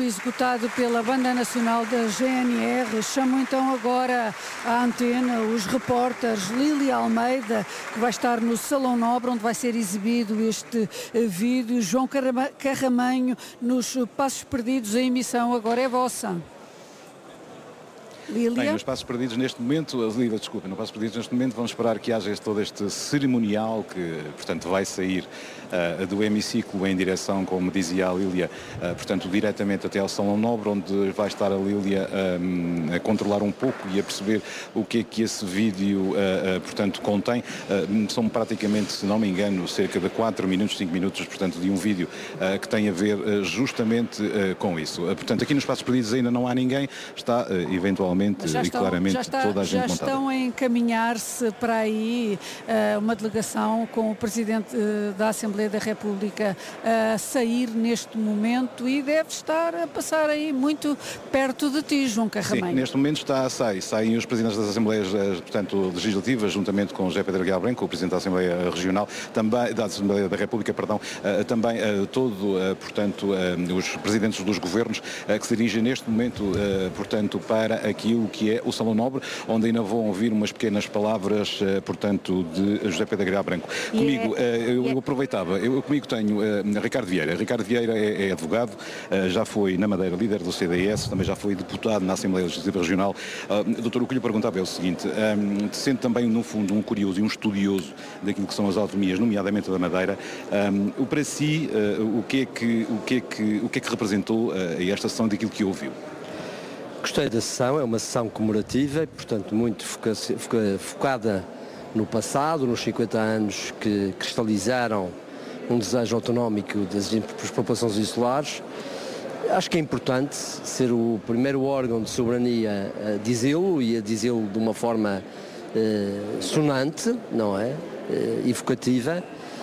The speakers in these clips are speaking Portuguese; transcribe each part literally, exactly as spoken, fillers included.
executado pela Banda Nacional da G N R. Chamo então agora à antena os repórteres Lília Almeida, que vai estar no Salão Nobre, onde vai ser exibido este vídeo, João Carramanho, nos Passos Perdidos. A emissão agora é vossa. Lília? Bem, nos Passos Perdidos neste momento, Lília, desculpa, nos Passos Perdidos neste momento vamos esperar que haja este, todo este cerimonial que, portanto, vai sair uh, do hemiciclo em direção, como dizia a Lília, uh, portanto, diretamente até ao Salão Nobre, onde vai estar a Lília um, a controlar um pouco e a perceber o que é que esse vídeo, uh, uh, portanto, contém. Uh, são praticamente, se não me engano, cerca de quatro minutos, cinco minutos, portanto, de um vídeo uh, que tem a ver uh, justamente uh, com isso. Uh, portanto, aqui nos Passos Perdidos ainda não há ninguém, está uh, eventualmente já estão, e claramente já está, toda a gente já montada. estão a encaminhar-se para aí uh, uma delegação com o Presidente uh, da Assembleia da República a uh, sair neste momento e deve estar a passar aí muito perto de ti, João Carramanho. Sim, neste momento está a sair. Saem os Presidentes das Assembleias, portanto, legislativas, juntamente com o José Pedro Aguiar Branco, o Presidente da Assembleia Regional, também, da Assembleia da República, perdão, uh, também uh, todo, uh, portanto, uh, os Presidentes dos Governos uh, que se dirigem neste momento, uh, portanto, para aqui o que é o Salão Nobre, onde ainda vão ouvir umas pequenas palavras, uh, portanto, de José Pedro Aguiar Branco. Yeah. Comigo, uh, eu, yeah. eu aproveitava, eu comigo tenho uh, Ricardo Vieira. Ricardo Vieira é, é advogado, uh, já foi na Madeira líder do C D S, também já foi deputado na Assembleia Legislativa Regional. Uh, doutor, o que lhe perguntava é o seguinte, um, sendo também, no fundo, um curioso e um estudioso daquilo que são as autonomias, nomeadamente da Madeira, um, para si, uh, o, que é que, o, que é que, o que é que representou uh, esta sessão daquilo que ouviu? Gostei da sessão, é uma sessão comemorativa e, portanto, muito foca- foca- focada no passado, nos cinquenta anos que cristalizaram um desejo autonómico das, das populações insulares. Acho que é importante ser o primeiro órgão de soberania a dizê-lo e a dizê-lo de uma forma eh, sonante, não é? Eh, evocativa.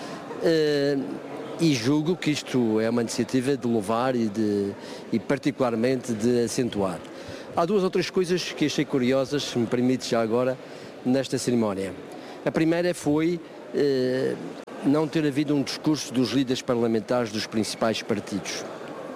Eh, e julgo que isto é uma iniciativa de louvar e, de, e particularmente de acentuar. Há duas ou três coisas que achei curiosas, se me permite já agora, nesta cerimónia. A primeira foi eh, não ter havido um discurso dos líderes parlamentares dos principais partidos.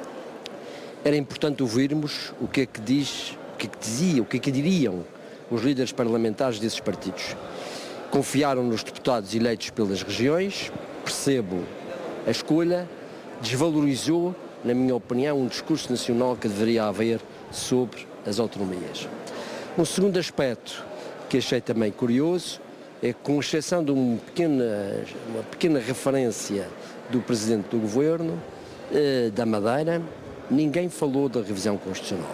Era importante ouvirmos o que é que diz, o que é que dizia, o que é que diriam os líderes parlamentares desses partidos. Confiaram nos deputados eleitos pelas regiões, percebo a escolha, desvalorizou, na minha opinião, um discurso nacional que deveria haver sobre as autonomias. Um segundo aspecto que achei também curioso é que, com exceção de uma pequena, uma pequena referência do Presidente do Governo eh, da Madeira, ninguém falou da revisão constitucional.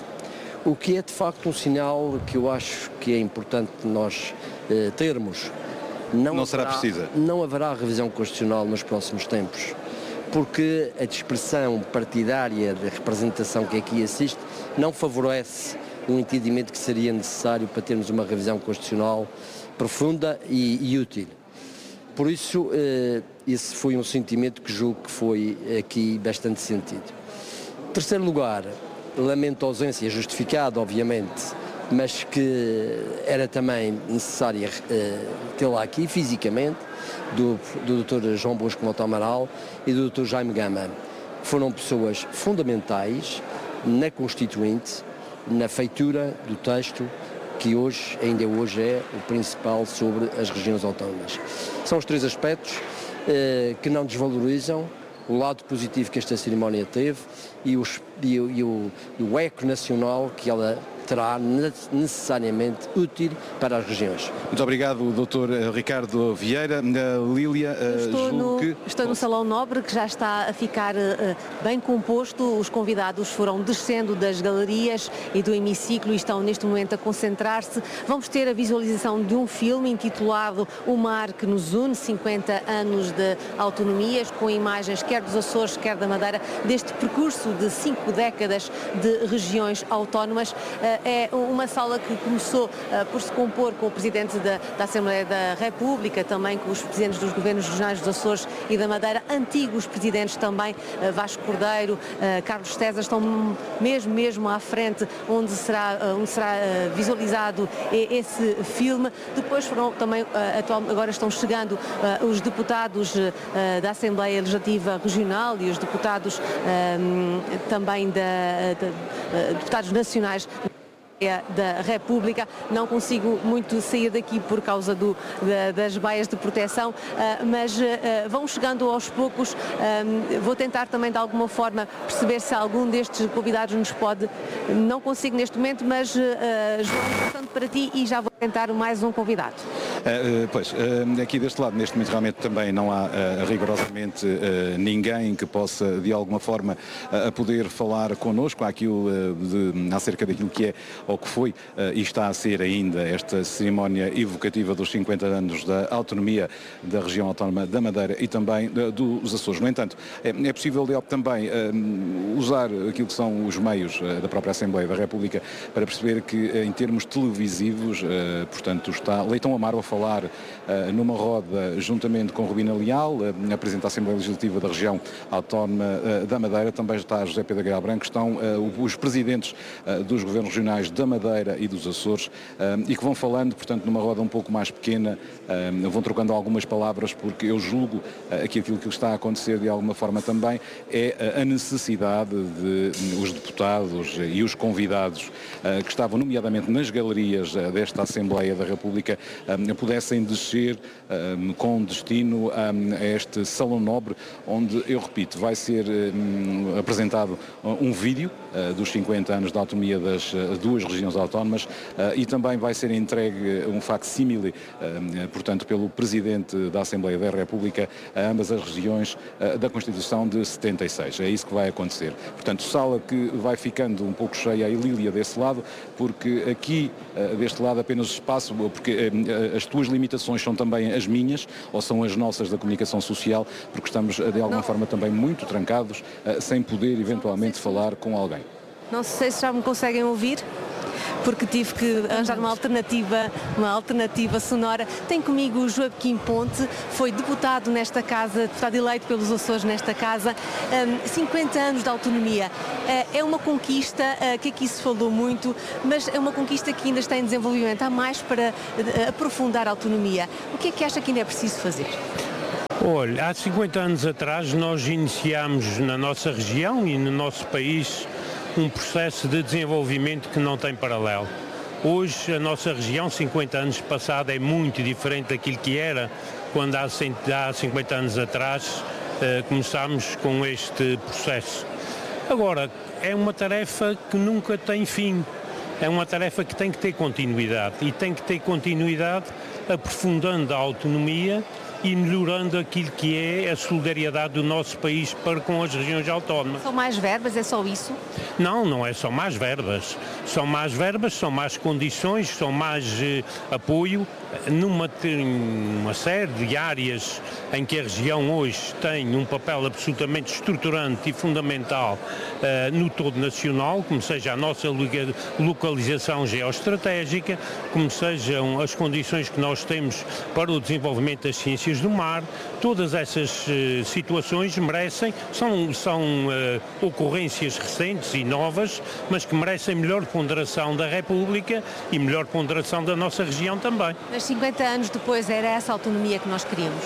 O que é de facto um sinal que eu acho que é importante nós eh, termos. Não, não haverá, será precisa. Não haverá revisão constitucional nos próximos tempos, porque a dispersão partidária da representação que aqui assiste não favorece um entendimento que seria necessário para termos uma revisão constitucional profunda e, e útil. Por isso, eh, esse foi um sentimento que julgo que foi aqui bastante sentido. Em terceiro lugar, lamento a ausência justificada, obviamente, mas que era também necessária eh, tê-la aqui fisicamente, do, do doutor João Bosco Mota Amaral e do doutor Jaime Gama. Foram pessoas fundamentais na Constituinte, na feitura do texto que hoje, ainda hoje é o principal sobre as regiões autónomas. São os três aspectos eh, que não desvalorizam o lado positivo que esta cerimónia teve e, os, e, e, o, e o eco nacional que ela terá necessariamente útil para as regiões. Muito obrigado, doutor Ricardo Vieira. Uh, Lília, uh, estou, no, que... estou no Salão Nobre, que já está a ficar uh, bem composto. Os convidados foram descendo das galerias e do hemiciclo e estão neste momento a concentrar-se. Vamos ter a visualização de um filme intitulado O Mar que nos une, cinquenta anos de autonomias, com imagens quer dos Açores, quer da Madeira, deste percurso de cinco décadas de regiões autónomas. Uh, é uma sala que começou por se compor com o Presidente da, da Assembleia da República, também com os Presidentes dos Governos Regionais dos Açores e da Madeira, antigos Presidentes também, Vasco Cordeiro, Carlos César, estão mesmo, mesmo à frente onde será, onde será visualizado esse filme. Depois foram também, atual, agora estão chegando os deputados da Assembleia Legislativa Regional e os deputados também da, da deputados nacionais da República. Não consigo muito sair daqui por causa do, da, das baias de proteção, uh, mas uh, vão chegando aos poucos. Uh, vou tentar também de alguma forma perceber se algum destes convidados nos pode. Não consigo neste momento, mas uh, João, passando para ti e já vou tentar mais um convidado. Uh, pois, uh, aqui deste lado, neste momento realmente também não há uh, rigorosamente uh, ninguém que possa de alguma forma uh, poder falar connosco. Há aquilo uh, de, acerca daquilo que é ou que foi uh, e está a ser ainda esta cerimónia evocativa dos cinquenta anos da autonomia da região autónoma da Madeira e também uh, dos Açores. No entanto, é, é possível também uh, usar aquilo que são os meios uh, da própria Assembleia da República para perceber que uh, em termos televisivos, uh, portanto, está Leitão Amaro a falar uh, numa roda juntamente com Rubina Leal, uh, a Presidente da Assembleia Legislativa da região autónoma uh, da Madeira, também está José Pedro Aguiar Branco, estão uh, os presidentes uh, dos governos regionais da Madeira e dos Açores uh, e que vão falando, portanto, numa roda um pouco mais pequena, uh, vão trocando algumas palavras, porque eu julgo uh, que aquilo que está a acontecer de alguma forma também é uh, a necessidade de uh, os deputados uh, e os convidados uh, que estavam nomeadamente nas galerias uh, desta Assembleia da República uh, pudessem descer uh, com destino um, a este Salão Nobre, onde, eu repito, vai ser um, apresentado um vídeo uh, dos cinquenta anos da autonomia das uh, duas regiões autónomas uh, e também vai ser entregue um facsímile, uh, portanto, pelo Presidente da Assembleia da República a ambas as regiões uh, da Constituição de setenta e seis. É isso que vai acontecer. Portanto, sala que vai ficando um pouco cheia e Lília desse lado, porque aqui, uh, deste lado, apenas espaço, porque uh, as tuas limitações são também as minhas, ou são as nossas da comunicação social, porque estamos, uh, de alguma forma, também muito trancados, uh, sem poder, eventualmente, falar com alguém. Não sei se já me conseguem ouvir, porque tive que arranjar uma alternativa, uma alternativa sonora. Tem comigo o Joaquim Ponte, foi deputado nesta casa, deputado eleito pelos Açores nesta casa, um, cinquenta anos de autonomia. Uh, é uma conquista uh, que aqui se falou muito, mas é uma conquista que ainda está em desenvolvimento. Há mais para uh, aprofundar a autonomia. O que é que acha que ainda é preciso fazer? Olha, há cinquenta anos atrás nós iniciámos na nossa região e no nosso país um processo de desenvolvimento que não tem paralelo. Hoje a nossa região, cinquenta anos passado, é muito diferente daquilo que era quando há cinquenta anos atrás eh, começámos com este processo. Agora, é uma tarefa que nunca tem fim, é uma tarefa que tem que ter continuidade e tem que ter continuidade aprofundando a autonomia e melhorando aquilo que é a solidariedade do nosso país para com as regiões autónomas. São mais verbas, é só isso? Não, não é só mais verbas. São mais verbas, são mais condições, são mais eh, apoio numa uma série de áreas em que a região hoje tem um papel absolutamente estruturante e fundamental uh, no todo nacional, como seja a nossa localização geoestratégica, como sejam as condições que nós temos para o desenvolvimento das ciências do mar. Todas essas uh, situações merecem, são, são uh, ocorrências recentes e novas, mas que merecem melhor ponderação da República e melhor ponderação da nossa região também. Mas cinquenta anos depois era essa autonomia que nós queríamos?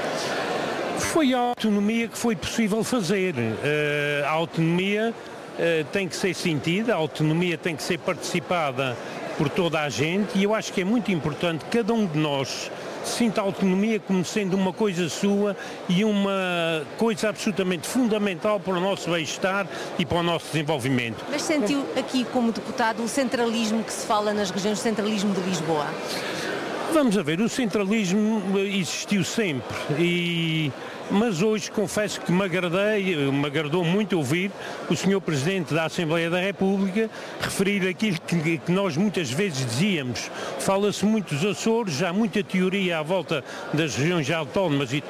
Foi a autonomia que foi possível fazer. Uh, a autonomia uh, tem que ser sentida, a autonomia tem que ser participada por toda a gente e eu acho que é muito importante que cada um de nós sinta a autonomia como sendo uma coisa sua e uma coisa absolutamente fundamental para o nosso bem-estar e para o nosso desenvolvimento. Mas sentiu aqui como deputado o centralismo que se fala nas regiões, o centralismo de Lisboa? Vamos a ver, o centralismo existiu sempre, e, mas hoje confesso que me agradei, me agradou muito ouvir o senhor Presidente da Assembleia da República referir aquilo que, que nós muitas vezes dizíamos. Fala-se muito dos Açores, há muita teoria à volta das regiões autónomas e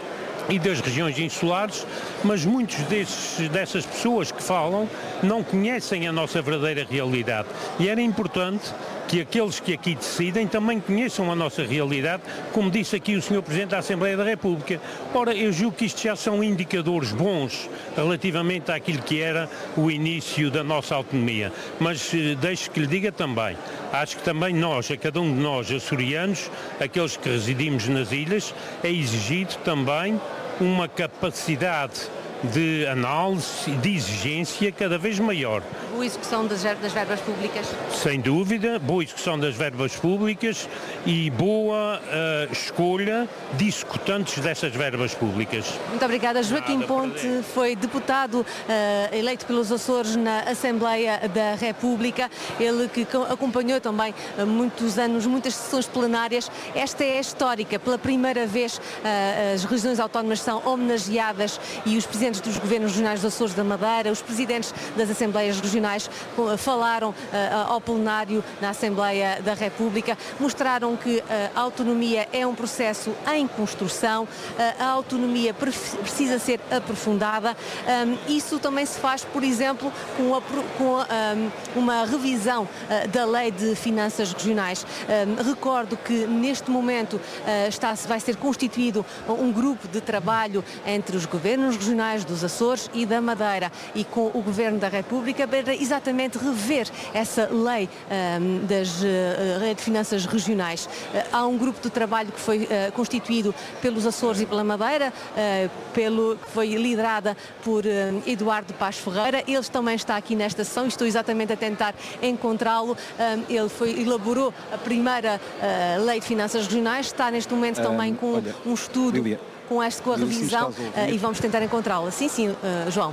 e das regiões insulares, mas muitos desses, dessas pessoas que falam não conhecem a nossa verdadeira realidade. E era importante que aqueles que aqui decidem também conheçam a nossa realidade, como disse aqui o senhor Presidente da Assembleia da República. Ora, eu julgo que isto já são indicadores bons relativamente àquilo que era o início da nossa autonomia. Mas eh, deixe que lhe diga também, acho que também nós, a cada um de nós, açorianos, aqueles que residimos nas ilhas, é exigido também uma capacidade de análise, de exigência cada vez maior. Boa execução das, das verbas públicas? Sem dúvida, boa execução das verbas públicas e boa uh, escolha de executantes dessas verbas públicas. Muito obrigada. Joaquim Nada, Ponte prazer. foi deputado uh, eleito pelos Açores na Assembleia da República. Ele que acompanhou também uh, muitos anos, muitas sessões plenárias. Esta é histórica. Pela primeira vez uh, as regiões autónomas são homenageadas e os presidentes dos governos regionais dos Açores da Madeira, os presidentes das Assembleias Regionais falaram uh, ao plenário na Assembleia da República, mostraram que uh, a autonomia é um processo em construção, uh, a autonomia precisa ser aprofundada. Um, isso também se faz, por exemplo, com, a, com um, uma revisão uh, da Lei de Finanças Regionais. Um, recordo que neste momento uh, está, vai ser constituído um grupo de trabalho entre os governos regionais dos Açores e da Madeira e com o Governo da República para exatamente rever essa lei um, das uh, Lei de Finanças Regionais. Uh, há um grupo de trabalho que foi uh, constituído pelos Açores e pela Madeira, uh, pelo, que foi liderada por uh, Eduardo Paz Ferreira. Ele também está aqui nesta sessão e estou exatamente a tentar encontrá-lo. Um, ele foi, elaborou a primeira uh, Lei de Finanças Regionais, está neste momento também com um, olha, um estudo Lilia, com, este, com a Lilia, revisão uh, e vamos tentar encontrá-la. Sim, sim, uh, João.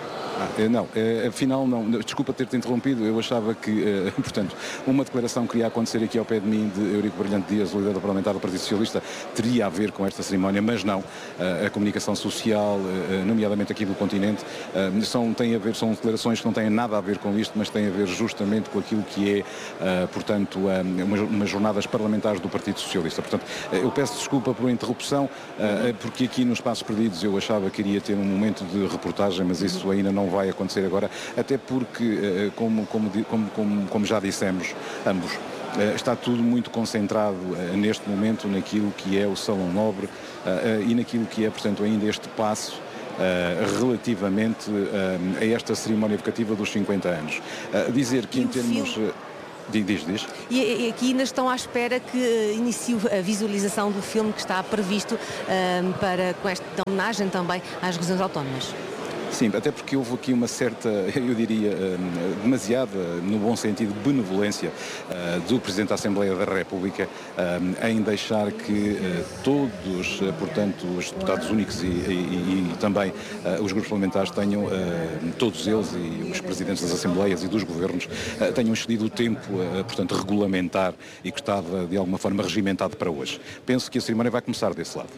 Ah, não, afinal não, desculpa ter-te interrompido, eu achava que, portanto, uma declaração que ia acontecer aqui ao pé de mim de Eurico Brilhante Dias, o líder parlamentar do Partido Socialista, teria a ver com esta cerimónia, mas não. A comunicação social, nomeadamente aqui do continente, são, tem a ver, são declarações que não têm nada a ver com isto, mas têm a ver justamente com aquilo que é, portanto, umas jornadas parlamentares do Partido Socialista. Portanto, eu peço desculpa por a interrupção, porque aqui nos Espaços Perdidos eu achava que iria ter um momento de reportagem, mas isso ainda não vai acontecer agora, até porque, como, como, como, como, como já dissemos ambos, está tudo muito concentrado neste momento naquilo que é o Salão Nobre e naquilo que é, portanto, ainda este passo relativamente a esta cerimónia evocativa dos cinquenta anos. Dizer que em termos... Diz, diz. E aqui ainda estão à espera que inicie a visualização do filme que está previsto um, para, com esta homenagem também às regiões autónomas. Sim, até porque houve aqui uma certa, eu diria, demasiada, no bom sentido, benevolência do Presidente da Assembleia da República em deixar que todos, portanto, os deputados únicos e, e, e também os grupos parlamentares tenham, todos eles e os Presidentes das Assembleias e dos Governos, tenham excedido o tempo, portanto, regulamentar e que estava, de alguma forma, regimentado para hoje. Penso que a cerimónia vai começar desse lado.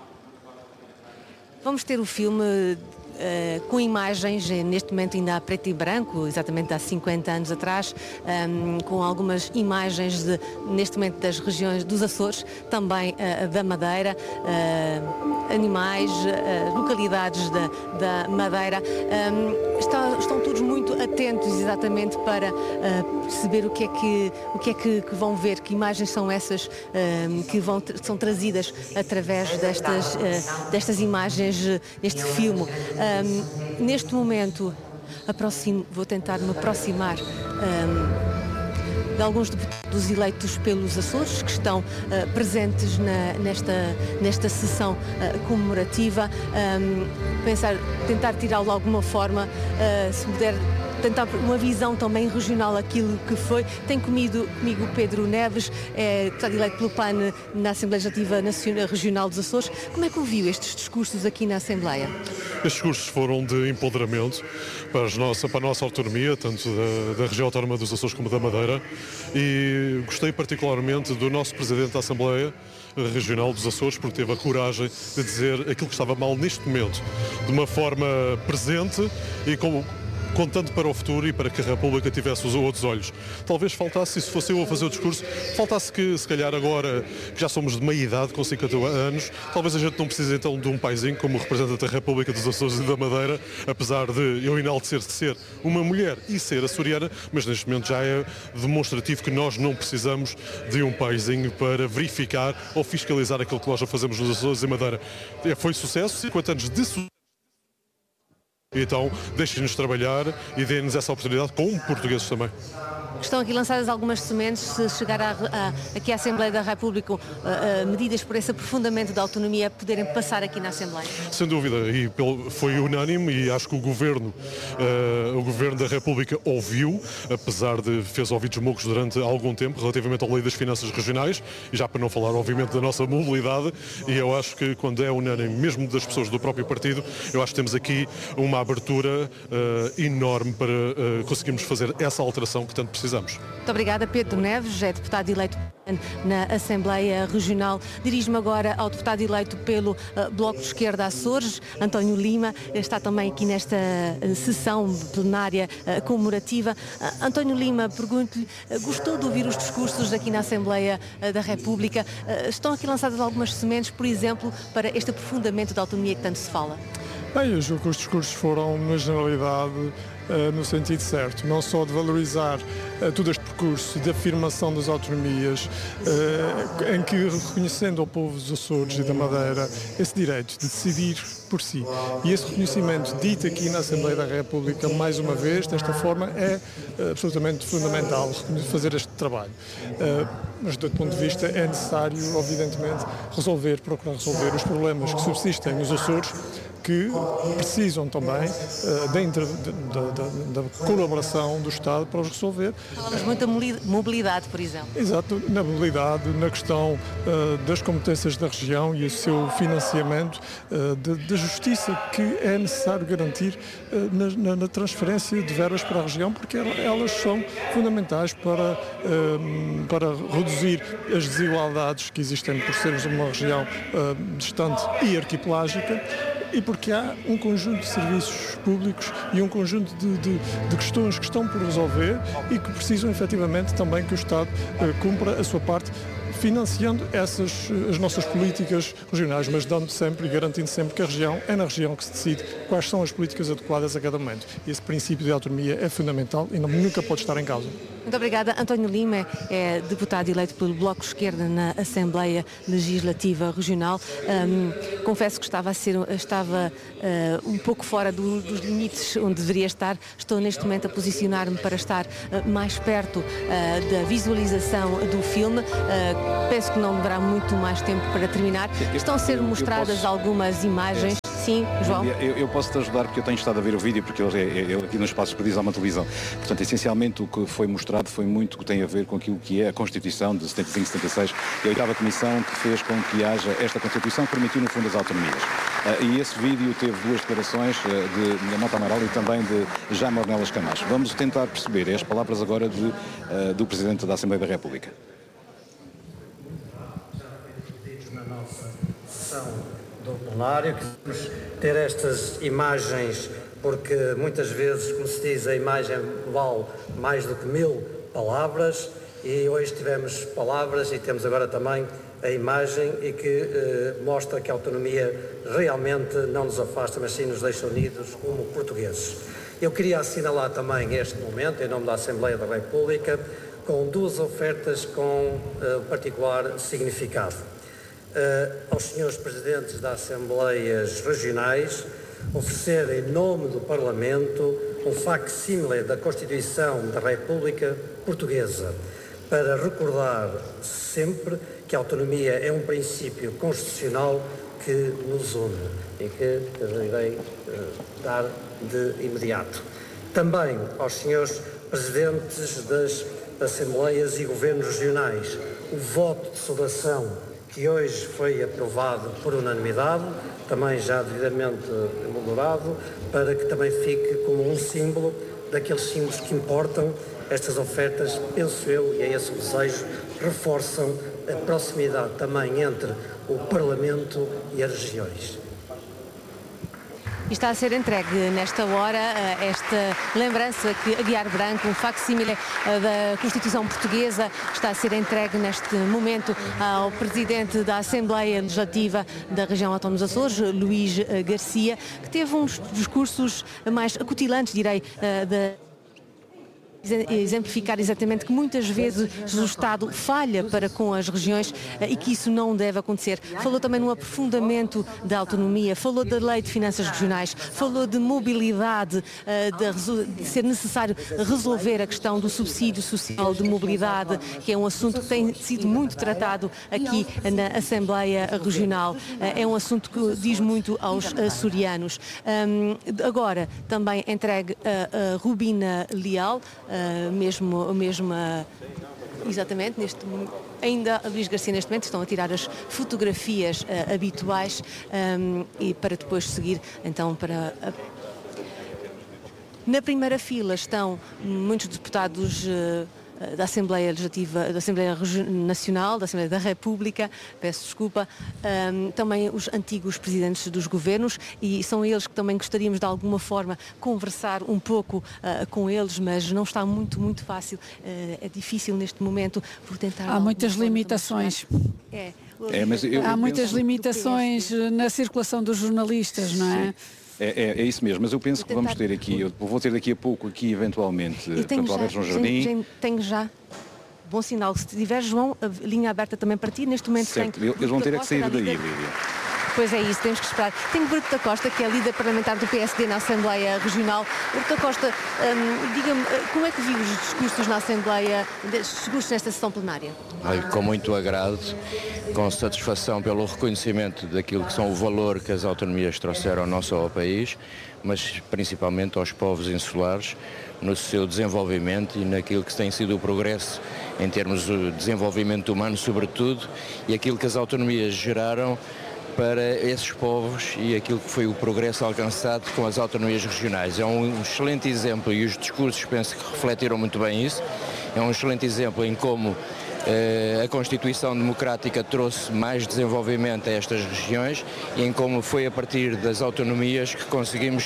Vamos ter o filme... Uh, com imagens, neste momento ainda a preto e branco, exatamente há cinquenta anos atrás, um, com algumas imagens de, neste momento das regiões dos Açores, também uh, da Madeira, uh, animais, uh, localidades da, da Madeira. Um, está, estão todos muito atentos exatamente para uh, perceber o que é, que, o que, é que, que vão ver, que imagens são essas um, que vão, são trazidas através destas, uh, destas imagens neste filme. Um, neste momento aproximo, vou tentar me aproximar um, de alguns deputados eleitos pelos Açores que estão uh, presentes na, nesta, nesta sessão uh, comemorativa. Um, pensar, tentar tirá-lo de alguma forma, uh, se puder tentar uma visão também regional aquilo que foi. Tem comigo, comigo Pedro Neves, é deputado eleito pelo P A N na Assembleia Legislativa Nacional, Regional dos Açores. Como é que ouviu estes discursos aqui na Assembleia? Estes discursos foram de empoderamento para a nossa, para a nossa autonomia, tanto da, da região autónoma dos Açores como da Madeira, e gostei particularmente do nosso Presidente da Assembleia Regional dos Açores, porque teve a coragem de dizer aquilo que estava mal neste momento, de uma forma presente e com contando para o futuro e para que a República tivesse os outros olhos. Talvez faltasse, e se fosse eu a fazer o discurso, faltasse que, se calhar agora, que já somos de meia idade, com cinquenta anos, talvez a gente não precise então de um paizinho como representante da República dos Açores e da Madeira, apesar de eu enaltecer de ser uma mulher e ser açoriana, mas neste momento já é demonstrativo que nós não precisamos de um paizinho para verificar ou fiscalizar aquilo que nós já fazemos nos Açores e Madeira. Foi sucesso, cinquenta anos de sucesso. Então, deixem-nos trabalhar e deem-nos essa oportunidade com portugueses também. Estão aqui lançadas algumas sementes, se chegar a, a, aqui à Assembleia da República, a, a medidas por esse aprofundamento da autonomia poderem passar aqui na Assembleia? Sem dúvida, e foi unânime e acho que o Governo, uh, o Governo da República ouviu, apesar de fez ouvidos moucos durante algum tempo, relativamente à Lei das Finanças Regionais, e já para não falar, obviamente, da nossa mobilidade, e eu acho que quando é unânime, mesmo das pessoas do próprio partido, eu acho que temos aqui uma abertura uh, enorme para uh, conseguirmos fazer essa alteração que tanto precisamos. Muito obrigada, Pedro Neves, é deputado eleito na Assembleia Regional. Dirijo-me agora ao deputado eleito pelo uh, Bloco de Esquerda Açores, António Lima, está também aqui nesta uh, sessão plenária uh, comemorativa. Uh, António Lima, pergunto-lhe, uh, gostou de ouvir os discursos aqui na Assembleia uh, da República? Uh, estão aqui lançadas algumas sementes, por exemplo, para este aprofundamento da autonomia que tanto se fala? Bem, eu julgo que os discursos foram, na generalidade, uh, no sentido certo, não só de valorizar uh, todo este percurso de afirmação das autonomias, uh, em que, reconhecendo ao povo dos Açores e da Madeira esse direito de decidir por si, e esse reconhecimento dito aqui na Assembleia da República, mais uma vez, desta forma, é uh, absolutamente fundamental fazer este trabalho. Uh, mas, do ponto de vista, é necessário, evidentemente, resolver, procurar resolver os problemas que subsistem nos Açores, que precisam também uh, da, da, da, da colaboração do Estado para os resolver. Falamos muito da mobilidade, por exemplo. Exato, na mobilidade, na questão uh, das competências da região e o seu financiamento, uh, da justiça que é necessário garantir uh, na, na transferência de verbas para a região, porque elas são fundamentais para, uh, para reduzir as desigualdades que existem por sermos uma região uh, distante e arquipelágica, e porque há um conjunto de serviços públicos e um conjunto de, de, de questões que estão por resolver e que precisam efetivamente também que o Estado uh, cumpra a sua parte, financiando essas, as nossas políticas regionais, mas dando sempre e garantindo sempre que a região é na região que se decide quais são as políticas adequadas a cada momento. E esse princípio de autonomia é fundamental e não, nunca pode estar em causa. Muito obrigada. António Lima é deputado eleito pelo Bloco de Esquerda na Assembleia Legislativa Regional. Um, confesso que estava, a ser, estava uh, um pouco fora do, dos limites onde deveria estar. Estou neste momento a posicionar-me para estar uh, mais perto uh, da visualização do filme. Uh, penso que não deverá muito mais tempo para terminar. Estão a ser mostradas posso... algumas imagens. Sim, João. Eu, eu posso te ajudar porque eu tenho estado a ver o vídeo, porque ele, ele, ele aqui nos Passos Perdidos há uma televisão. Portanto, essencialmente o que foi mostrado foi muito que tem a ver com aquilo que é a Constituição de setenta e cinco, setenta e seis e a oitava Comissão que fez com que haja esta Constituição que permitiu, no fundo, as autonomias. Uh, e esse vídeo teve duas declarações uh, de Mota Amaral e também de Jaime Ornelas Camacho. Vamos tentar perceber as palavras agora de, uh, do Presidente da Assembleia da República. Na nossa sessão do plenário, queremos ter estas imagens porque muitas vezes, como se diz, a imagem vale mais do que mil palavras e hoje tivemos palavras e temos agora também a imagem e que eh, mostra que a autonomia realmente não nos afasta, mas sim nos deixa unidos como portugueses. Eu queria assinalar também este momento, em nome da Assembleia da República, com duas ofertas com eh, particular significado. Uh, aos senhores Presidentes das Assembleias Regionais oferecer em nome do Parlamento um facsímile da Constituição da República Portuguesa para recordar sempre que a autonomia é um princípio constitucional que nos une e que eu irei uh, dar de imediato. Também aos senhores Presidentes das Assembleias e Governos Regionais o voto de saudação que hoje foi aprovado por unanimidade, também já devidamente emoldurado, para que também fique como um símbolo daqueles símbolos que importam. Estas ofertas, penso eu, e é esse o desejo, reforçam a proximidade também entre o Parlamento e as regiões. E está a ser entregue nesta hora esta lembrança que Aguiar Branco, um facsímile da Constituição Portuguesa, está a ser entregue neste momento ao Presidente da Assembleia Legislativa da Região Autónoma dos Açores, Luís Garcia, que teve uns discursos mais acutilantes, direi, da exemplificar exatamente que muitas vezes o Estado falha para com as regiões e que isso não deve acontecer. Falou também no aprofundamento da autonomia, falou da Lei de Finanças Regionais, falou de mobilidade, de ser necessário resolver a questão do subsídio social de mobilidade, que é um assunto que tem sido muito tratado aqui na Assembleia Regional. É um assunto que diz muito aos açorianos. Agora também entregue a Rubina Leal, Uh, mesmo, mesmo uh, exatamente, neste ainda a Luís Garcia neste momento estão a tirar as fotografias uh, habituais um, e para depois seguir então para a... Na primeira fila estão muitos deputados uh, da Assembleia Legislativa, da Assembleia Nacional, da Assembleia da República, peço desculpa, um, também os antigos presidentes dos governos, e são eles que também gostaríamos de alguma forma conversar um pouco uh, com eles, mas não está muito, muito fácil, uh, é difícil neste momento por tentar... Há muitas limitações. É, é, mas eu, Há eu muitas penso... limitações na circulação dos jornalistas, não é? É, é, é isso mesmo, mas eu penso que vamos ter aqui, eu vou ter daqui a pouco aqui eventualmente, portanto, Alberto João Jardim. Tenho já, bom sinal, se tiver, João, a linha aberta também para ti, neste momento certo, tem... Eles vão ter que sair daí, Lídia. Pois é isso, temos que esperar. Tenho Bruto da Costa, que é líder parlamentar do P S D na Assembleia Regional. Bruto da Costa, hum, diga-me, como é que viu os discursos na Assembleia, os discursos nesta sessão plenária? Olha, com muito agrado, com satisfação pelo reconhecimento daquilo que são o valor que as autonomias trouxeram não só ao país, mas principalmente aos povos insulares, no seu desenvolvimento e naquilo que tem sido o progresso em termos de desenvolvimento humano, sobretudo, e aquilo que as autonomias geraram para esses povos e aquilo que foi o progresso alcançado com as autonomias regionais. É um excelente exemplo, e os discursos penso que refletiram muito bem isso, é um excelente exemplo em como eh, a Constituição Democrática trouxe mais desenvolvimento a estas regiões e em como foi a partir das autonomias que conseguimos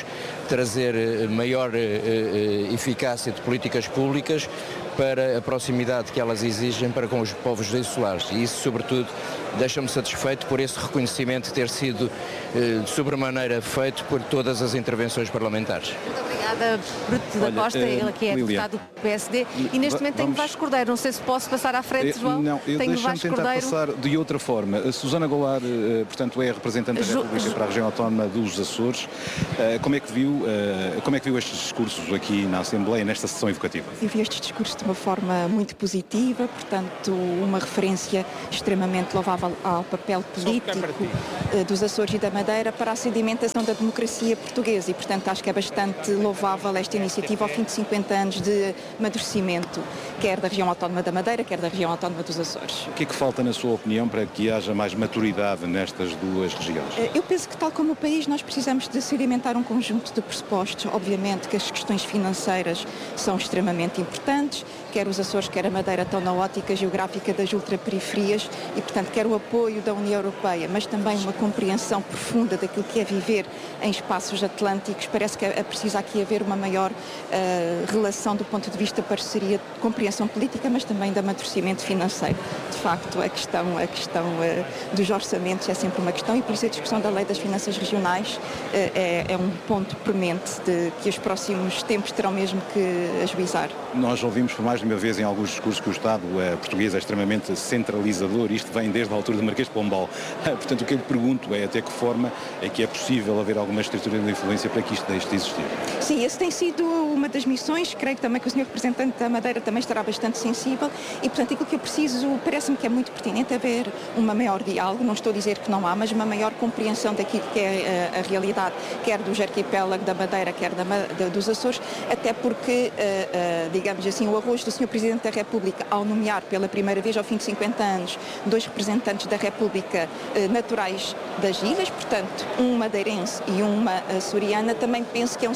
trazer maior eh, eh, eficácia de políticas públicas para a proximidade que elas exigem para com os povos insulares. E isso, sobretudo, deixa-me satisfeito por esse reconhecimento ter sido eh, de sobremaneira feito por todas as intervenções parlamentares. Muito obrigada, Bruto da Costa, ele que é deputado do P S D, e neste momento tenho Vasco Cordeiro, não sei se posso passar à frente, João. Não, eu tenho deixo-me Vasco tentar Cordeiro. passar de outra forma. A Susana Goulart, portanto, é a representante da República para a região autónoma dos Açores. Como é que viu, como é que viu estes discursos aqui na Assembleia, nesta sessão evocativa? Eu vi estes discursos de uma forma muito positiva, portanto, uma referência extremamente louvável ao papel político dos Açores e da Madeira para a sedimentação da democracia portuguesa e, portanto, acho que é bastante louvável esta iniciativa ao fim de cinquenta anos de amadurecimento, quer da região autónoma da Madeira, quer da região autónoma dos Açores. O que é que falta, na sua opinião, para que haja mais maturidade nestas duas regiões? Eu penso que, tal como o país, nós precisamos de sedimentar um conjunto de pressupostos. Obviamente que as questões financeiras são extremamente importantes, quer os Açores, quer a Madeira estão na ótica geográfica das ultraperiferias e, portanto, quer o apoio da União Europeia, mas também uma compreensão profunda daquilo que é viver em espaços atlânticos. Parece que é preciso aqui haver uma maior uh, relação do ponto de vista de parceria, de compreensão política, mas também de amadurecimento financeiro. De facto, a questão, a questão uh, dos orçamentos é sempre uma questão e por isso a discussão da Lei das Finanças Regionais uh, é, é um ponto premente de que os próximos tempos terão mesmo que ajuizar. Nós ouvimos por mais de uma vez em alguns discursos que o Estado uh, português é extremamente centralizador, isto vem desde a altura do Marquês de Pombal. Uh, portanto, o que eu lhe pergunto é até que forma é que é possível haver alguma estrutura de influência para que isto deixe de existir? Sim, essa tem sido uma das missões, creio também que o senhor representante da Madeira também estará bastante sensível e, portanto, aquilo que eu preciso, parece-me que é muito pertinente haver uma maior diálogo, não estou a dizer que não há, mas uma maior compreensão daquilo que é a, a realidade, quer dos arquipélagos da Madeira, quer da, da, dos Açores, até porque, uh, uh, digamos assim, o arrojo do senhor Presidente da República, ao nomear pela primeira vez, ao fim de cinquenta anos, dois representantes da República uh, naturais das ilhas, portanto, um madeirense e uma açoriana, também penso que é um sinal muito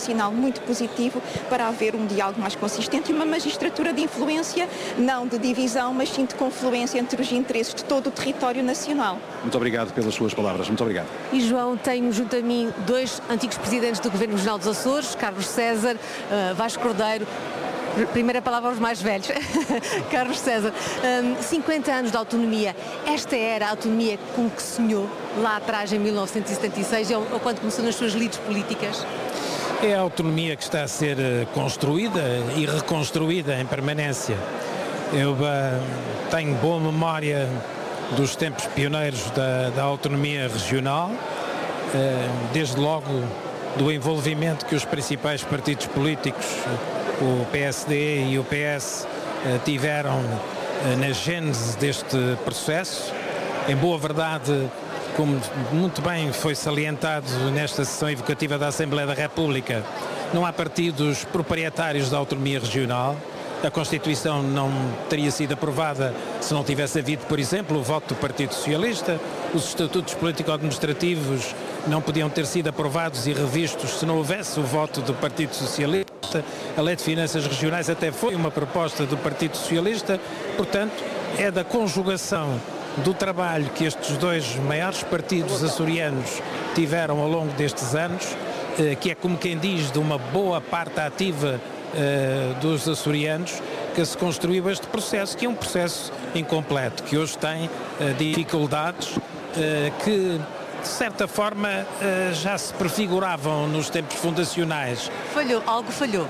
muito positivo para haver um diálogo mais consistente e uma magistratura de influência, não de divisão, mas sim de confluência entre os interesses de todo o território nacional. Muito obrigado pelas suas palavras. Muito obrigado. E João, tenho junto a mim dois antigos presidentes do Governo Regional dos Açores, Carlos César, uh, Vasco Cordeiro. Primeira palavra aos mais velhos. Carlos César, um, cinquenta anos de autonomia. Esta era a autonomia com que sonhou lá atrás, em mil novecentos e setenta e seis, ou, ou quando começou nas suas lides políticas? É a autonomia que está a ser construída e reconstruída em permanência. Eu uh, tenho boa memória dos tempos pioneiros da, da autonomia regional, uh, desde logo do envolvimento que os principais partidos políticos, o P S D e o P S, tiveram na gênese deste processo. Em boa verdade, como muito bem foi salientado nesta sessão evocativa da Assembleia da República, não há partidos proprietários da autonomia regional. A Constituição não teria sido aprovada se não tivesse havido, por exemplo, o voto do Partido Socialista. Os estatutos político-administrativos não podiam ter sido aprovados e revistos se não houvesse o voto do Partido Socialista. A Lei de Finanças Regionais até foi uma proposta do Partido Socialista. Portanto, é da conjugação do trabalho que estes dois maiores partidos açorianos tiveram ao longo destes anos, que é, como quem diz, de uma boa parte ativa Uh, dos açorianos, que se construiu este processo, que é um processo incompleto, que hoje tem uh, dificuldades uh, que, de certa forma, uh, já se prefiguravam nos tempos fundacionais. Falhou, algo falhou.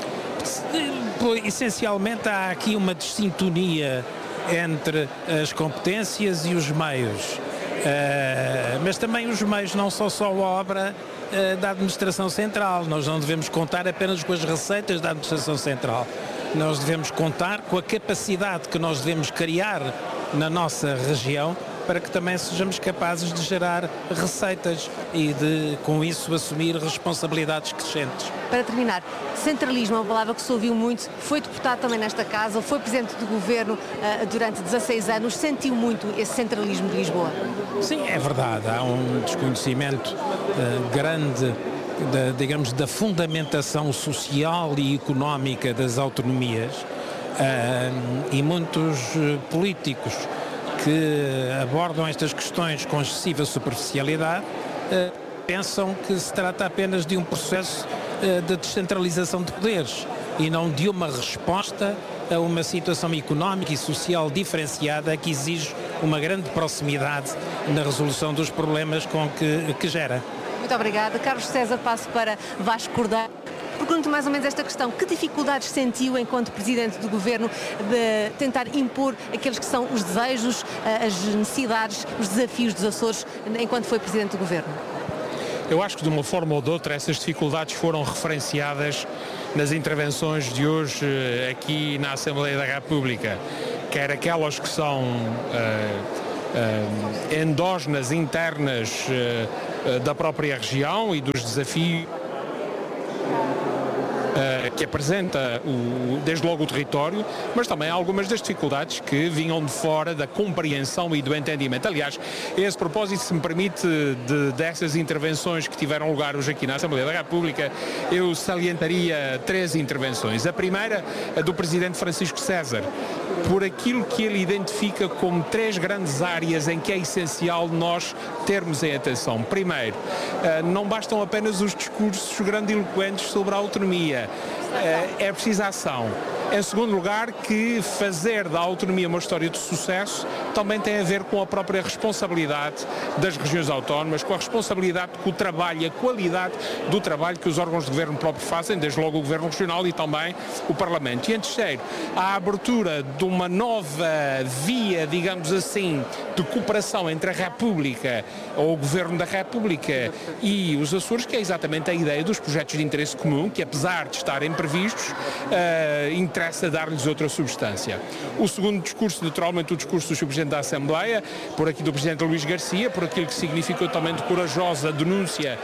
Uh, essencialmente há aqui uma dissintonia entre as competências e os meios. Uh, mas também os meios não são só a obra uh, da administração central. Nós não devemos contar apenas com as receitas da administração central. Nós devemos contar com a capacidade que nós devemos criar na nossa região para que também sejamos capazes de gerar receitas e de, com isso, assumir responsabilidades crescentes. Para terminar, centralismo é uma palavra que se ouviu muito, foi deputado também nesta casa, foi presidente do governo uh, durante dezasseis anos, sentiu muito esse centralismo de Lisboa? Sim, é verdade, há um desconhecimento uh, grande da, digamos, da fundamentação social e económica das autonomias uh, e muitos uh, políticos que abordam estas questões com excessiva superficialidade uh, pensam que se trata apenas de um processo uh, de descentralização de poderes e não de uma resposta a uma situação económica e social diferenciada que exige uma grande proximidade na resolução dos problemas com que, que gera. Muito obrigada. Carlos César, passo para Vasco Cordeiro. Pergunto mais ou menos esta questão. Que dificuldades sentiu enquanto Presidente do Governo de tentar impor aqueles que são os desejos, as necessidades, os desafios dos Açores enquanto foi Presidente do Governo? Eu acho que de uma forma ou de outra essas dificuldades foram referenciadas nas intervenções de hoje aqui na Assembleia da República, quer aquelas que são uh, uh, endógenas, internas uh, uh, da própria região e dos desafios Uh, que apresenta o, desde logo o território, mas também algumas das dificuldades que vinham de fora da compreensão e do entendimento. Aliás, a esse propósito, se me permite, de, dessas intervenções que tiveram lugar hoje aqui na Assembleia da República, eu salientaria três intervenções. A primeira, a do Presidente Francisco César, por aquilo que ele identifica como três grandes áreas em que é essencial nós termos em atenção. Primeiro, uh, não bastam apenas os discursos grandiloquentes sobre a autonomia. É preciso ação. Em segundo lugar, que fazer da autonomia uma história de sucesso também tem a ver com a própria responsabilidade das regiões autónomas, com a responsabilidade com o trabalho e a qualidade do trabalho que os órgãos de governo próprio fazem, desde logo o Governo Regional e também o Parlamento. E em terceiro, a abertura de uma nova via, digamos assim, de cooperação entre a República, ou o Governo da República e os Açores, que é exatamente a ideia dos projetos de interesse comum, que apesar de estarem previstos, uh, interessa dar-lhes outra substância. O segundo discurso, naturalmente, o discurso do senhor Presidente da Assembleia, por aqui do Presidente Luís Garcia, por aquilo que significou também de corajosa denúncia,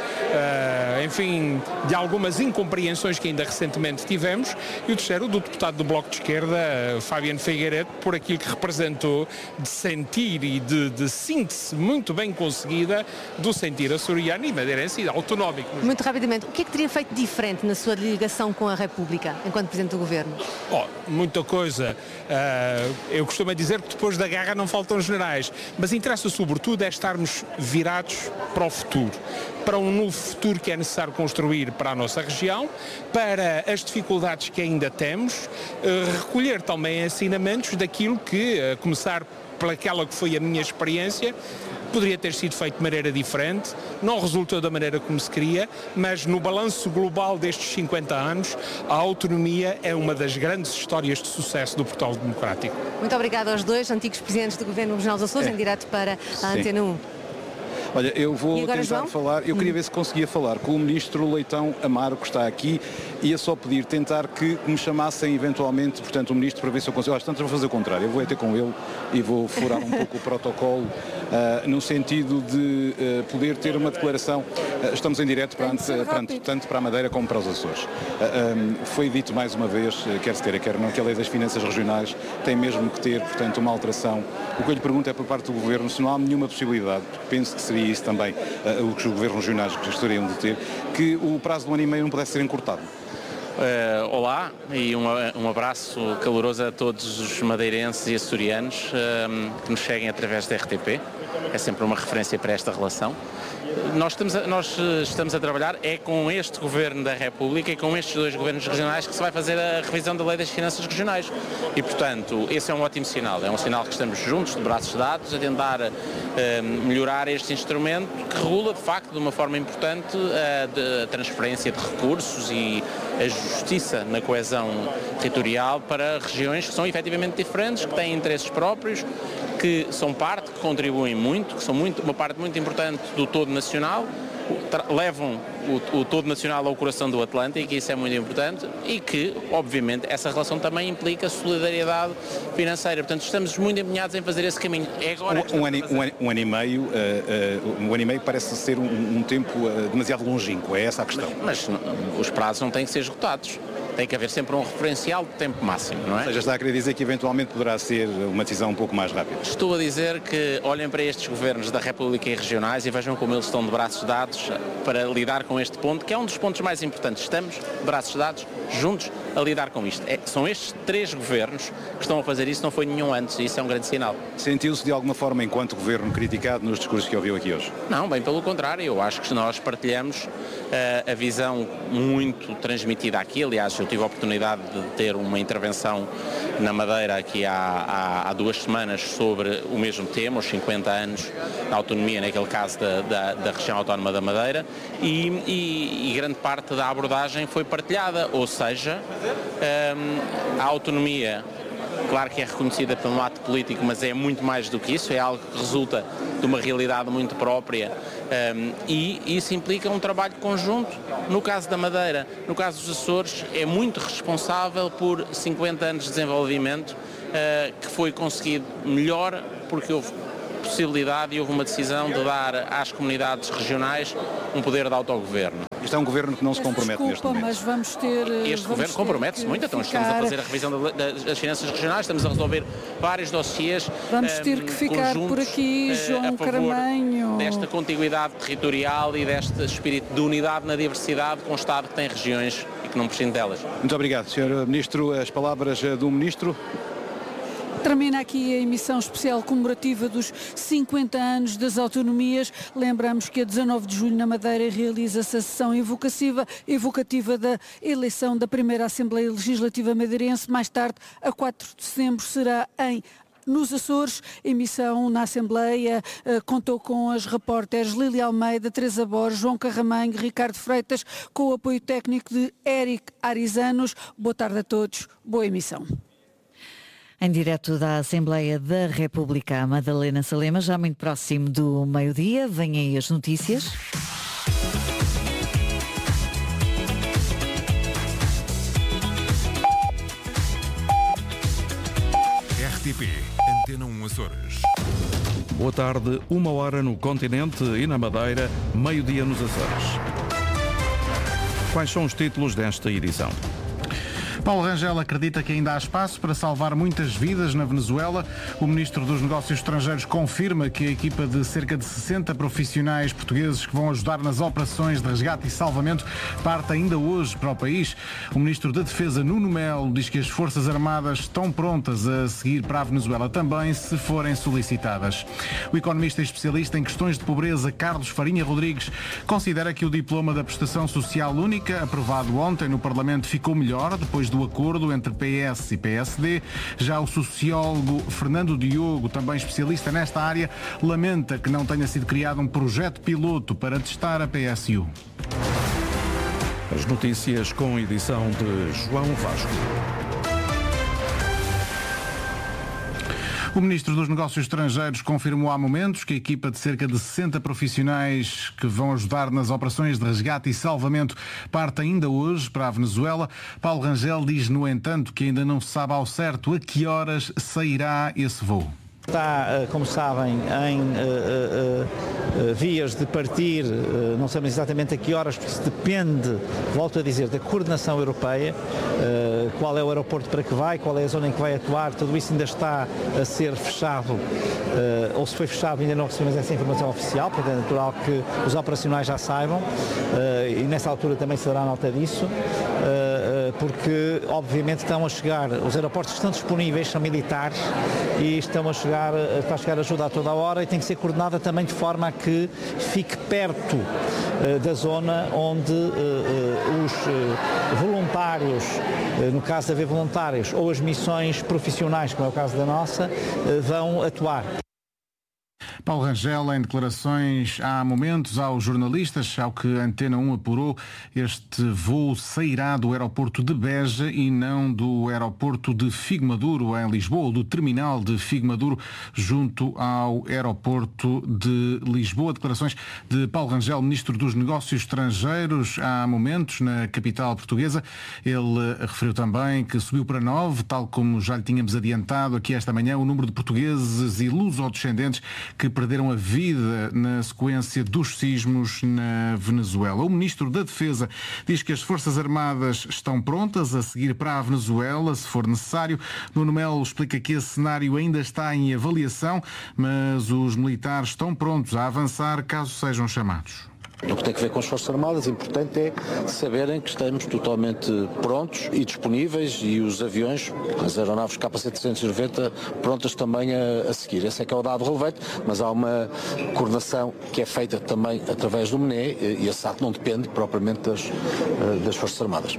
uh, enfim, de algumas incompreensões que ainda recentemente tivemos, e o terceiro, do deputado do Bloco de Esquerda, uh, Fabiano Figueiredo, por aquilo que representou de sentir e de, de síntese muito bem conseguida do sentir açoriano e madeirense e autonómico. Muito rapidamente, o que é que teria feito diferente na sua ligação com a República, enquanto Presidente do Governo? Oh, muita coisa. Uh, eu costumo dizer que depois da guerra não faltam generais, mas interessa sobretudo é estarmos virados para o futuro, para um novo futuro que é necessário construir para a nossa região, para as dificuldades que ainda temos, uh, recolher também ensinamentos daquilo que, a uh, começar pelaquela que foi a minha experiência, poderia ter sido feito de maneira diferente, não resultou da maneira como se queria, mas no balanço global destes cinquenta anos, a autonomia é uma das grandes histórias de sucesso do Portugal Democrático. Muito obrigada aos dois antigos presidentes do Governo Regional dos Açores, é. em direto para a Sim. Antena um. Olha, eu vou agora, tentar João? falar, eu queria hum. ver se conseguia falar com o Ministro Leitão Amaro, que está aqui, ia só pedir, tentar que me chamassem eventualmente, portanto, o Ministro, para ver se eu consigo. Às tantas vou fazer o contrário, eu vou até com ele e vou furar um pouco o protocolo, uh, no sentido de uh, poder ter uma declaração. Uh, estamos em direto perante, perante, tanto para a Madeira como para os Açores. Uh, um, foi dito mais uma vez, uh, quer se queira, quer não, que a Lei das Finanças Regionais tem mesmo que ter, portanto, uma alteração. O que eu lhe pergunto é, por parte do Governo, se não há nenhuma possibilidade, penso que seria isso também, uh, o que os governos regionais gostariam de ter, que o prazo de um ano e meio não pudesse ser encurtado. Uh, olá e um, um abraço caloroso a todos os madeirenses e açorianos uh, que nos seguem através da R T P. É sempre uma referência para esta relação. Nós estamos, a, nós estamos a trabalhar é com este Governo da República e com estes dois governos regionais que se vai fazer a revisão da Lei das Finanças Regionais. E, portanto, esse é um ótimo sinal. É um sinal que estamos juntos, de braços dados, a tentar uh, melhorar este instrumento que regula, de facto, de uma forma importante a, de, a transferência de recursos e a justiça na coesão territorial para regiões que são efetivamente diferentes, que têm interesses próprios, que são parte, que contribuem muito, que são muito, uma parte muito importante do todo nacional, levam o, o todo nacional ao coração do Atlântico, e isso é muito importante, e que, obviamente, essa relação também implica solidariedade financeira. Portanto, estamos muito empenhados em fazer esse caminho. É agora um, um, ano, um, ano, um ano e meio, uh, uh, um ano e meio parece ser um, um tempo uh, demasiado longínquo, é essa a questão. Mas, mas não, os prazos não têm que ser esgotados. Tem que haver sempre um referencial de tempo máximo, não é? Ou seja, está a querer dizer que eventualmente poderá ser uma decisão um pouco mais rápida. Estou a dizer que olhem para estes governos da República e regionais e vejam como eles estão de braços dados para lidar com este ponto, que é um dos pontos mais importantes. Estamos de braços dados, juntos, a lidar com isto. É, são estes três governos que estão a fazer isso, não foi nenhum antes, e isso é um grande sinal. Sentiu-se de alguma forma, enquanto governo, criticado nos discursos que ouviu aqui hoje? Não, bem pelo contrário. Eu acho que nós partilhamos uh, a visão muito transmitida aqui. Aliás, eu tive a oportunidade de ter uma intervenção na Madeira aqui há, há, há duas semanas sobre o mesmo tema, os cinquenta anos da autonomia, naquele caso da, da, da região autónoma da Madeira, e, e, e grande parte da abordagem foi partilhada, ou seja, um, a autonomia, claro que é reconhecida pelo ato político, mas é muito mais do que isso, é algo que resulta de uma realidade muito própria, um, e isso implica um trabalho conjunto. No caso da Madeira, no caso dos Açores, é muito responsável por cinquenta anos de desenvolvimento uh, que foi conseguido melhor porque houve possibilidade e houve uma decisão de dar às comunidades regionais um poder de autogoverno. Isto é um governo que não se compromete Desculpa, neste momento. mas vamos ter... Este vamos governo compromete-se muito, então ficar... estamos a fazer a revisão das finanças regionais, estamos a resolver vários dossiês. Vamos ter que ficar por aqui, João Caramanho. Desta contiguidade territorial e deste espírito de unidade na diversidade com um Estado que tem regiões e que não prescinde delas. Muito obrigado, senhor Ministro. As palavras do Ministro. Termina aqui a emissão especial comemorativa dos cinquenta anos das autonomias. Lembramos que a dezanove de julho na Madeira realiza-se a sessão evocativa, evocativa da eleição da primeira Assembleia Legislativa Madeirense. Mais tarde, a quatro de setembro, será em nos Açores. Emissão na Assembleia uh, contou com as repórteres Lília Almeida, Teresa Borges, João Carramanho, Ricardo Freitas, com o apoio técnico de Éric Arizanos. Boa tarde a todos, boa emissão. Em direto da Assembleia da República, a Madalena Salema, já muito próximo do meio-dia. Vêm aí as notícias. P, Antena um Açores. Boa tarde, uma hora no continente e na Madeira, meio-dia nos Açores. Quais são os títulos desta edição? Paulo Rangel acredita que ainda há espaço para salvar muitas vidas na Venezuela. O Ministro dos Negócios Estrangeiros confirma que a equipa de cerca de sessenta profissionais portugueses que vão ajudar nas operações de resgate e salvamento parte ainda hoje para o país. O Ministro da Defesa, Nuno Melo, diz que as Forças Armadas estão prontas a seguir para a Venezuela também, se forem solicitadas. O economista e especialista em questões de pobreza, Carlos Farinha Rodrigues, considera que o diploma da Prestação Social Única, aprovado ontem no Parlamento, ficou melhor depois do acordo entre P S e P S D. Já o sociólogo Fernando Diogo, também especialista nesta área, lamenta que não tenha sido criado um projeto piloto para testar a P S U. As notícias com edição de João Vasco. O Ministro dos Negócios Estrangeiros confirmou há momentos que a equipa de cerca de sessenta profissionais que vão ajudar nas operações de resgate e salvamento parte ainda hoje para a Venezuela. Paulo Rangel diz, no entanto, que ainda não se sabe ao certo a que horas sairá esse voo. Está, como sabem, em uh, uh, uh, vias de partir, uh, não sabemos exatamente a que horas, porque isso depende, volto a dizer, da coordenação europeia, uh, qual é o aeroporto para que vai, qual é a zona em que vai atuar, tudo isso ainda está a ser fechado, uh, ou se foi fechado ainda não recebemos essa informação oficial, portanto é natural que os operacionais já saibam, uh, e nessa altura também se dará nota disso, uh, porque obviamente estão a chegar, os aeroportos que estão disponíveis são militares e estão a chegar está a chegar ajuda a toda a hora e tem que ser coordenada também de forma a que fique perto uh, da zona onde uh, uh, os uh, voluntários, uh, no caso de haver voluntários, ou as missões profissionais, como é o caso da nossa, uh, vão atuar. Paulo Rangel, em declarações há momentos aos jornalistas, ao que a Antena um apurou, este voo sairá do aeroporto de Beja e não do aeroporto de Figo Maduro, em Lisboa, ou do terminal de Figo Maduro, junto ao aeroporto de Lisboa. Declarações de Paulo Rangel, Ministro dos Negócios Estrangeiros, há momentos na capital portuguesa. Ele referiu também que subiu para nove, tal como já lhe tínhamos adiantado aqui esta manhã, o número de portugueses e lusodescendentes que perderam a vida na sequência dos sismos na Venezuela. O Ministro da Defesa diz que as Forças Armadas estão prontas a seguir para a Venezuela, se for necessário. Nuno Melo explica que esse cenário ainda está em avaliação, mas os militares estão prontos a avançar caso sejam chamados. O que tem a ver com as Forças Armadas, o importante é saberem que estamos totalmente prontos e disponíveis e os aviões, as aeronaves K C trezentos e noventa, prontas também a, a seguir. Esse é que é o dado relevante, mas há uma coordenação que é feita também através do M N E e esse ato não depende propriamente das, das Forças Armadas.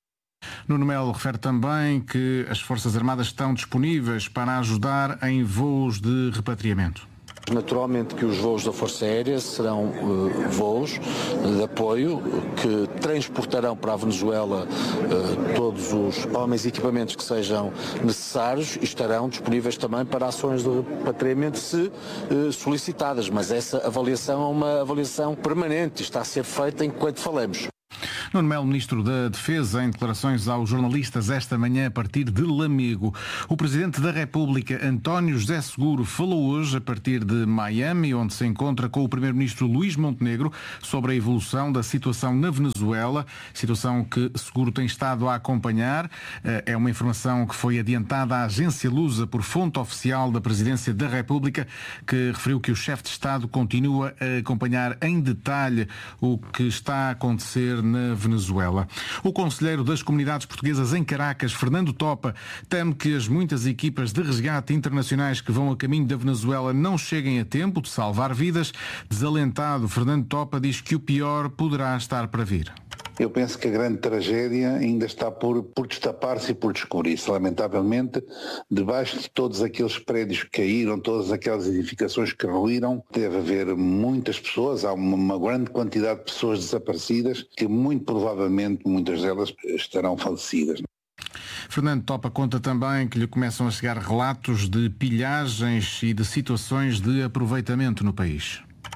Nuno Melo refere também que as Forças Armadas estão disponíveis para ajudar em voos de repatriamento. Naturalmente que os voos da Força Aérea serão uh, voos de apoio que transportarão para a Venezuela uh, todos os homens e equipamentos que sejam necessários e estarão disponíveis também para ações de repatriamento se uh, solicitadas, mas essa avaliação é uma avaliação permanente e está a ser feita enquanto falamos. Nuno Melo, Ministro da Defesa, em declarações aos jornalistas esta manhã a partir de Lamego. O Presidente da República, António José Seguro, falou hoje a partir de Miami, onde se encontra com o Primeiro-Ministro Luís Montenegro, sobre a evolução da situação na Venezuela, situação que Seguro tem estado a acompanhar. É uma informação que foi adiantada à agência Lusa por fonte oficial da Presidência da República, que referiu que o chefe de Estado continua a acompanhar em detalhe o que está a acontecer na Venezuela. O conselheiro das comunidades portuguesas em Caracas, Fernando Topa, teme que as muitas equipas de resgate internacionais que vão a caminho da Venezuela não cheguem a tempo de salvar vidas. Desalentado, Fernando Topa diz que o pior poderá estar para vir. Eu penso que a grande tragédia ainda está por, por destapar-se e por descobrir-se. Lamentavelmente, debaixo de todos aqueles prédios que caíram, todas aquelas edificações que ruíram, deve haver muitas pessoas, há uma, uma grande quantidade de pessoas desaparecidas que muito provavelmente muitas delas estarão falecidas. Fernando Topa conta também que lhe começam a chegar relatos de pilhagens e de situações de aproveitamento no país.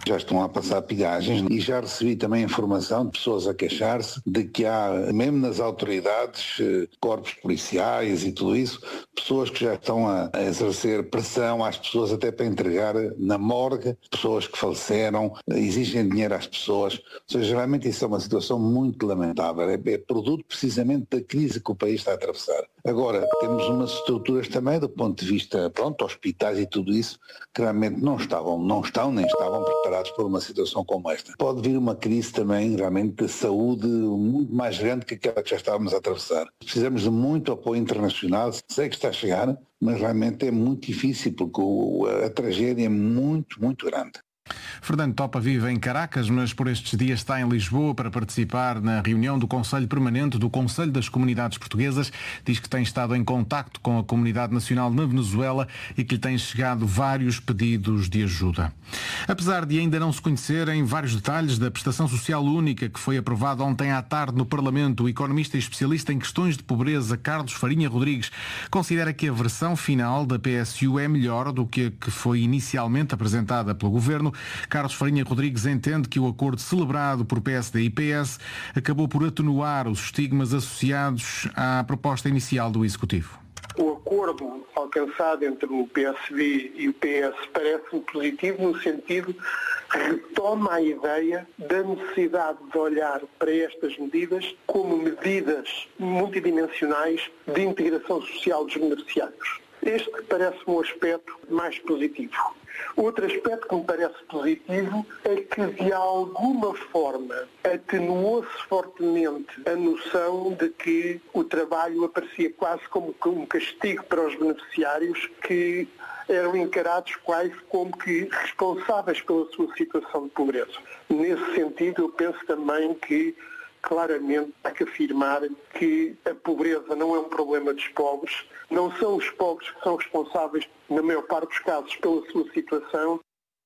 já estão a passar pilhagens e já recebi também informação de pessoas a queixar-se de que há, mesmo nas autoridades, corpos policiais e tudo isso, pessoas que já estão a, a exercer pressão às pessoas até para entregar na morgue, pessoas que faleceram, exigem dinheiro às pessoas. Ou seja, realmente isso é uma situação muito lamentável. É, é produto precisamente da crise que o país está a atravessar. Agora, temos umas estruturas também do ponto de vista, pronto, hospitais e tudo isso, que realmente não estavam, não estão nem estavam preparados para uma situação como esta. Pode vir uma crise também, realmente, de saúde muito mais grande que aquela que já estávamos a atravessar. Precisamos de muito apoio internacional, sei que está a chegar, mas realmente é muito difícil porque o, a tragédia é muito, muito grande. Fernando Topa vive em Caracas, mas por estes dias está em Lisboa para participar na reunião do Conselho Permanente do Conselho das Comunidades Portuguesas. Diz que tem estado em contacto com a comunidade nacional na Venezuela e que lhe têm chegado vários pedidos de ajuda. Apesar de ainda não se conhecerem vários detalhes da prestação social única que foi aprovada ontem à tarde no Parlamento, o economista e especialista em questões de pobreza Carlos Farinha Rodrigues considera que a versão final da P S U é melhor do que a que foi inicialmente apresentada pelo Governo. Carlos Farinha Rodrigues entende que o acordo celebrado por P S D e P S acabou por atenuar os estigmas associados à proposta inicial do Executivo. O acordo alcançado entre o P S D e o P S parece-me positivo no sentido que retoma a ideia da necessidade de olhar para estas medidas como medidas multidimensionais de integração social dos beneficiários. Este parece-me um aspecto mais positivo. Outro aspecto que me parece positivo é que, de alguma forma, atenuou-se fortemente a noção de que o trabalho aparecia quase como um castigo para os beneficiários que eram encarados quase como que responsáveis pela sua situação de pobreza. Nesse sentido, eu penso também que claramente há que afirmar que a pobreza não é um problema dos pobres, não são os pobres que são responsáveis, na maior parte dos casos, pela sua situação.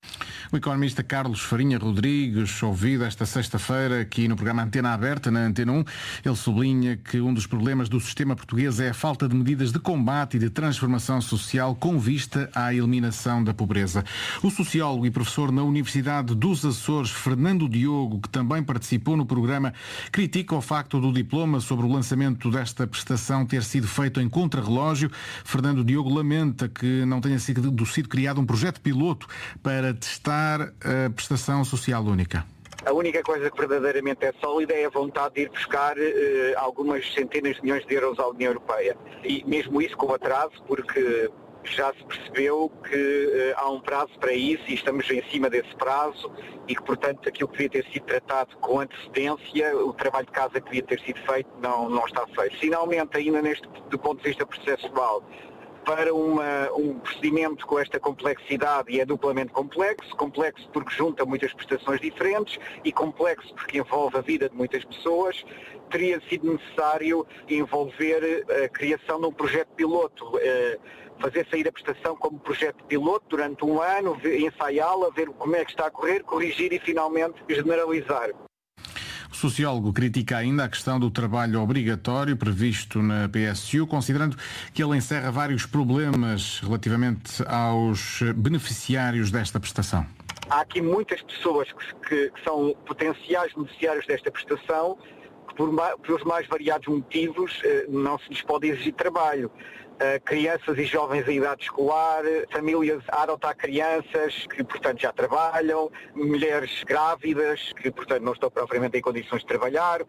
O economista Carlos Farinha Rodrigues, ouvido esta sexta-feira aqui no programa Antena Aberta, na Antena um, ele sublinha que um dos problemas do sistema português é a falta de medidas de combate e de transformação social com vista à eliminação da pobreza. O sociólogo e professor na Universidade dos Açores, Fernando Diogo, que também participou no programa, critica o facto do diploma sobre o lançamento desta prestação ter sido feito em contrarrelógio. Fernando Diogo lamenta que não tenha sido, sido criado um projeto piloto para testar a prestação social única. A única coisa que verdadeiramente é sólida é a vontade de ir buscar eh, algumas centenas de milhões de euros à União Europeia. E mesmo isso com atraso, porque já se percebeu que eh, há um prazo para isso e estamos em cima desse prazo e que, portanto, aquilo que devia ter sido tratado com antecedência, o trabalho de casa que devia ter sido feito, não, não está feito. Finalmente, ainda neste, do ponto de vista processual, para uma, um procedimento com esta complexidade, e é duplamente complexo, complexo porque junta muitas prestações diferentes e complexo porque envolve a vida de muitas pessoas, teria sido necessário envolver a criação de um projeto piloto, fazer sair a prestação como projeto piloto durante um ano, ensaiá-la, ver como é que está a correr, corrigir e finalmente generalizar. O sociólogo critica ainda a questão do trabalho obrigatório previsto na P S U, considerando que ele encerra vários problemas relativamente aos beneficiários desta prestação. Há aqui muitas pessoas que, que, que são potenciais beneficiários desta prestação, que por, por os mais variados motivos não se lhes pode exigir trabalho. Crianças e jovens em idade escolar, famílias a adotar crianças que, portanto, já trabalham, mulheres grávidas que, portanto, não estão propriamente em condições de trabalhar,